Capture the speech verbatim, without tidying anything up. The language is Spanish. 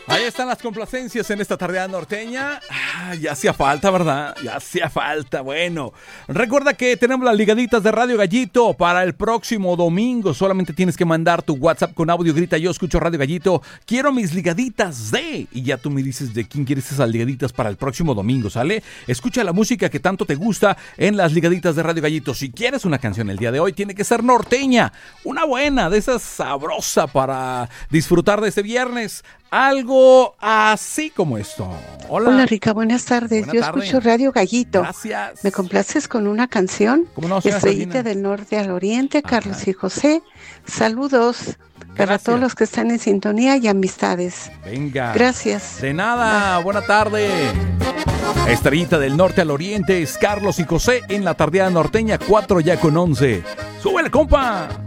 Ahí están las complacencias en esta tarde norteña. Ah, ya hacía falta, ¿verdad? Ya hacía falta. Bueno, recuerda que tenemos las ligaditas de Radio Gallito para el próximo domingo. Solamente tienes que mandar tu WhatsApp con audio. Grita: yo escucho Radio Gallito. Quiero mis ligaditas de... Y ya tú me dices de quién quieres esas ligaditas para el próximo domingo, ¿sale? Escucha la música que tanto te gusta en las ligaditas de Radio Gallito. Si quieres una canción el día de hoy, tiene que ser norteña. Una buena, de esas sabrosa para disfrutar de este viernes. Algo así como esto. Hola. Hola, Rica, buenas tardes. Buena Yo tarde. escucho Radio Gallito. Gracias. ¿Me complaces con una canción? ¿Cómo no, señora Estrellita Sabina? del Norte al Oriente, Ajá. Carlos y José. Saludos para Gracias. todos los que están en sintonía y amistades. Venga. Gracias. De nada. Buena tarde. Estrellita del Norte al Oriente es Carlos y José en la tardeada norteña, cuatro ya con once. ¡Súbele, compa!